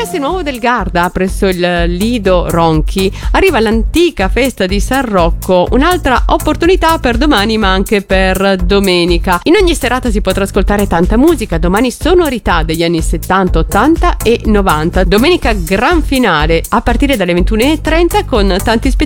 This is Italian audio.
Castelnuovo del Garda, presso il Lido Ronchi, arriva l'antica festa di San Rocco, un'altra opportunità per domani ma anche per domenica. In ogni serata si potrà ascoltare tanta musica, domani sonorità degli anni 70, 80 e 90. Domenica gran finale a partire dalle 21:30 con tanti spettacoli